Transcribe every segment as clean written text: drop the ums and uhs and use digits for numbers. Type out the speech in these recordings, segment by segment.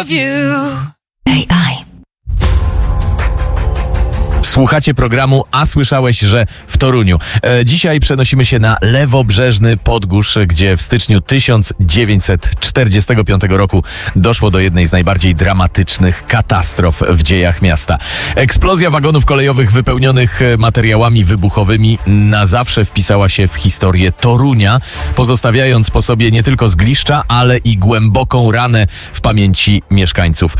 of you. AI. Słuchacie programu A słyszałeś, że w Toruniu. Dzisiaj przenosimy się na lewobrzeżny Podgórz, gdzie w styczniu 1945 roku doszło do jednej z najbardziej dramatycznych katastrof w dziejach miasta. Eksplozja wagonów kolejowych wypełnionych materiałami wybuchowymi na zawsze wpisała się w historię Torunia, pozostawiając po sobie nie tylko zgliszcza, ale i głęboką ranę w pamięci mieszkańców.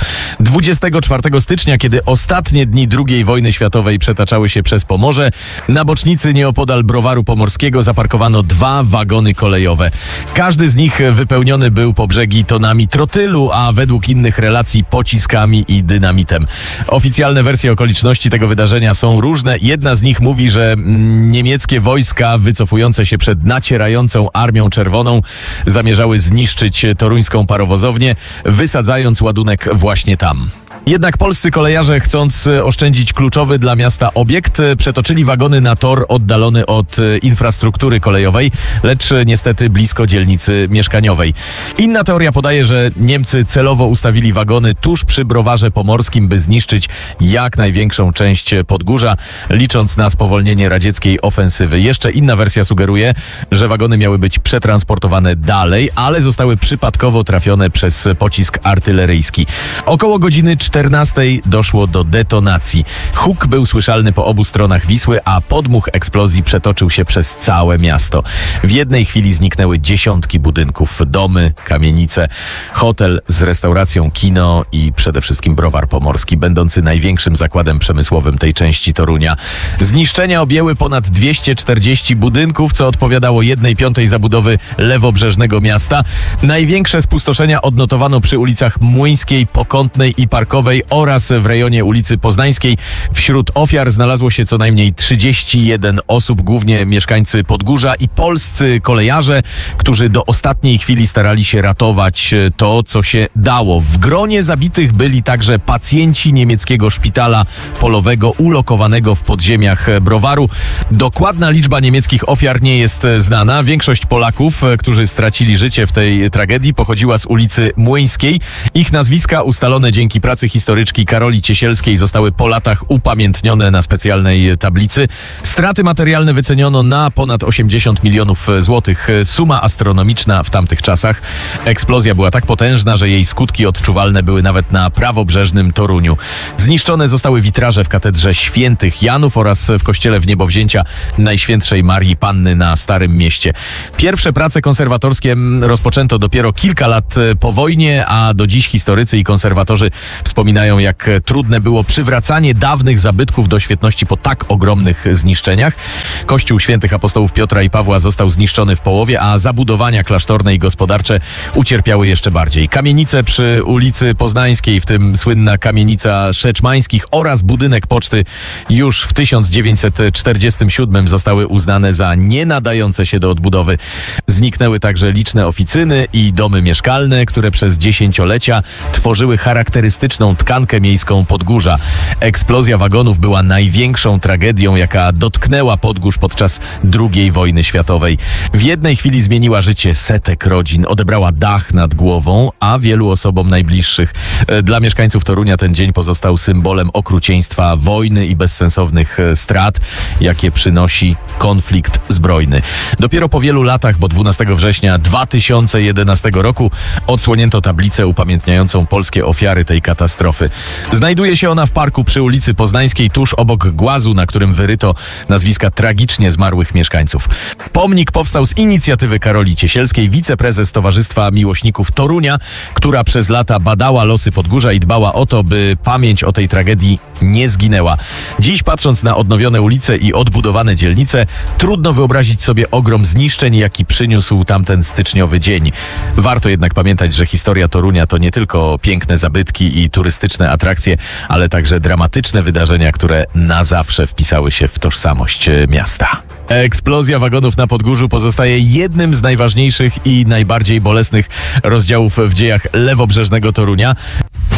24 stycznia, kiedy ostatnie dni II wojny światowej przetaczały się przez Pomorze, na bocznicy nieopodal Browaru Pomorskiego zaparkowano 2 wagony kolejowe. Każdy z nich wypełniony był po brzegi tonami trotylu, a według innych relacji pociskami i dynamitem. Oficjalne wersje okoliczności tego wydarzenia są różne. Jedna z nich mówi, że niemieckie wojska wycofujące się przed nacierającą Armią Czerwoną zamierzały zniszczyć toruńską parowozownię, wysadzając ładunek właśnie tam. Jednak polscy kolejarze, chcąc oszczędzić kluczowy dla miasta obiekt, przetoczyli wagony na tor oddalony od infrastruktury kolejowej, lecz niestety blisko dzielnicy mieszkaniowej. Inna teoria podaje, że Niemcy celowo ustawili wagony tuż przy Browarze Pomorskim, by zniszczyć jak największą część Podgórza, licząc na spowolnienie radzieckiej ofensywy. Jeszcze inna wersja sugeruje, że wagony miały być przetransportowane dalej, ale zostały przypadkowo trafione przez pocisk artyleryjski. Około godziny 14 doszło do detonacji. Huk był słyszalny po obu stronach Wisły, a podmuch eksplozji przetoczył się przez całe miasto. W jednej chwili zniknęły dziesiątki budynków, domy, kamienice, hotel z restauracją, kino i przede wszystkim Browar Pomorski, będący największym zakładem przemysłowym tej części Torunia. Zniszczenia objęły ponad 240 budynków, co odpowiadało 1/5 zabudowy lewobrzeżnego miasta. Największe spustoszenia odnotowano przy ulicach Młyńskiej, Pokątnej i Parkowej oraz w rejonie ulicy Poznańskiej. Wśród ofiar znalazło się co najmniej 31 osób, głównie mieszkańcy Podgórza i polscy kolejarze, którzy do ostatniej chwili starali się ratować to, co się dało. W gronie zabitych byli także pacjenci niemieckiego szpitala polowego ulokowanego w podziemiach Browaru. Dokładna liczba niemieckich ofiar nie jest znana. Większość Polaków, którzy stracili życie w tej tragedii, pochodziła z ulicy Młyńskiej. Ich nazwiska ustalone dzięki pracy historyczki Karoli Ciesielskiej zostały po latach upamiętnione na specjalnej tablicy. Straty materialne wyceniono na ponad 80 milionów złotych. Suma astronomiczna w tamtych czasach. Eksplozja była tak potężna, że jej skutki odczuwalne były nawet na prawobrzeżnym Toruniu. Zniszczone zostały witraże w katedrze Świętych Janów oraz w kościele Wniebowzięcia Najświętszej Marii Panny na Starym Mieście. Pierwsze prace konserwatorskie rozpoczęto dopiero kilka lat po wojnie, a do dziś historycy i konserwatorzy wspominają, jak trudne było przywracanie dawnych zabytków do świetności po tak ogromnych zniszczeniach. Kościół Świętych Apostołów Piotra i Pawła został zniszczony w połowie, a zabudowania klasztorne i gospodarcze ucierpiały jeszcze bardziej. Kamienice przy ulicy Poznańskiej, w tym słynna kamienica Szeczmańskich oraz budynek poczty już w 1947 zostały uznane za nie nadające się do odbudowy. Zniknęły także liczne oficyny i domy mieszkalne, które przez dziesięciolecia tworzyły charakterystyczną tkankę miejską Podgórza. Eksplozja wagonów była największą tragedią, jaka dotknęła Podgórz podczas II wojny światowej. W jednej chwili zmieniła życie setek rodzin, odebrała dach nad głową, a wielu osobom najbliższych. Dla mieszkańców Torunia ten dzień pozostał symbolem okrucieństwa wojny i bezsensownych strat, jakie przynosi konflikt zbrojny. Dopiero po wielu latach, bo 12 września 2011 roku odsłonięto tablicę upamiętniającą polskie ofiary tej katastrofy. Znajduje się ona w parku przy ulicy Poznańskiej, tuż obok głazu, na którym wyryto nazwiska tragicznie zmarłych mieszkańców. Pomnik powstał z inicjatywy Karoli Ciesielskiej, wiceprezes Towarzystwa Miłośników Torunia, która przez lata badała losy Podgórza i dbała o to, by pamięć o tej tragedii nie zginęła. Dziś, patrząc na odnowione ulice i odbudowane dzielnice, trudno wyobrazić sobie ogrom zniszczeń, jaki przyniósł tamten styczniowy dzień. Warto jednak pamiętać, że historia Torunia to nie tylko piękne zabytki i turystyczne atrakcje, ale także dramatyczne wydarzenia, które na zawsze wpisały się w tożsamość miasta. Eksplozja wagonów na Podgórzu pozostaje jednym z najważniejszych i najbardziej bolesnych rozdziałów w dziejach lewobrzeżnego Torunia.